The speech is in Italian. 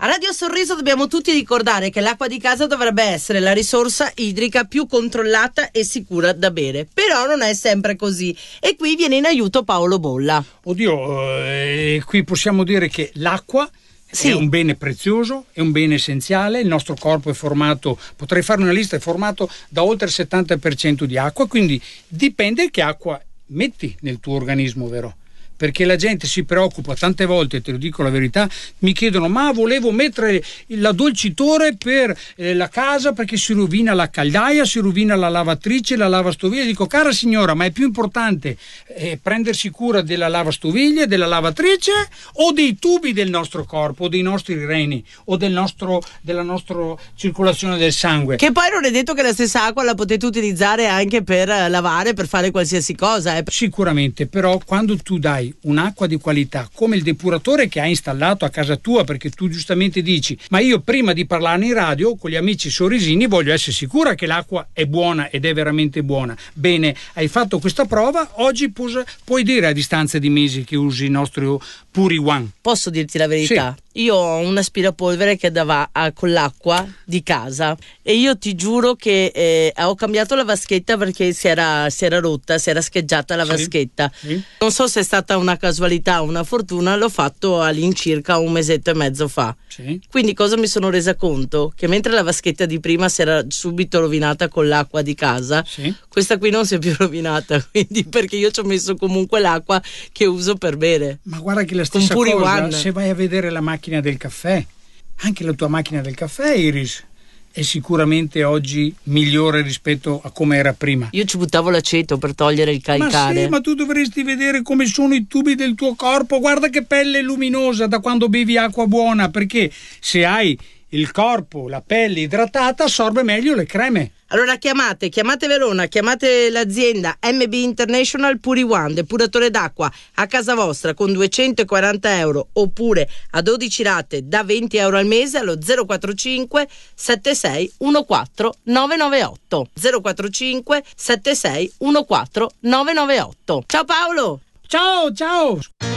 A Radio Sorriso dobbiamo tutti ricordare che l'acqua di casa dovrebbe essere la risorsa idrica più controllata e sicura da bere, però non è sempre così e qui viene in aiuto Paolo Bolla. Qui possiamo dire che l'acqua è un bene prezioso, è un bene essenziale, il nostro corpo è formato, potrei fare una lista, è formato da oltre il 70% di acqua, quindi dipende che acqua metti nel tuo organismo, vero? Perché la gente si preoccupa tante volte, te lo dico la verità, mi chiedono ma volevo mettere l'addolcitore per la casa perché si rovina la caldaia, si rovina la lavatrice, la lavastoviglie. Dico cara signora, ma è più importante prendersi cura della lavastoviglie, della lavatrice o dei tubi del nostro corpo, o dei nostri reni o della nostra circolazione del sangue? Che poi non è detto che la stessa acqua la potete utilizzare anche per lavare, per fare qualsiasi cosa. Sicuramente, però quando tu dai un'acqua di qualità come il depuratore che hai installato a casa tua, perché tu giustamente dici ma io prima di parlarne in radio con gli amici sorrisini voglio essere sicura che l'acqua è buona ed è veramente buona. Bene, hai fatto questa prova, oggi puoi dire a distanza di mesi che usi il nostro Puri One. Posso dirti la verità? Sì. Io ho un aspirapolvere che andava con l'acqua di casa e io ti giuro che ho cambiato la vaschetta perché si era rotta, si era scheggiata la vaschetta. Sì. Non so se è stata una casualità o una fortuna, l'ho fatto all'incirca un mesetto e mezzo fa. Sì. Quindi cosa mi sono resa conto? Che mentre la vaschetta di prima si era subito rovinata con l'acqua di casa, sì, questa qui non si è più rovinata, quindi perché io ci ho messo comunque l'acqua che uso per bere. Ma guarda che la stessa cosa, se vai a vedere la macchina del caffè, anche la tua macchina del caffè, Iris, è sicuramente oggi migliore rispetto a come era prima. Io ci buttavo l'aceto per togliere il calcare. Ma sì, ma tu dovresti vedere come sono i tubi del tuo corpo. Guarda che pelle luminosa da quando bevi acqua buona, perché se hai il corpo, la pelle idratata, assorbe meglio le creme. Allora chiamate Verona, chiamate l'azienda MB International Puri One, depuratore d'acqua a casa vostra con 240 euro oppure a 12 rate da 20 euro al mese allo 045 76 14 998 045 76 14 998. Ciao Paolo! Ciao!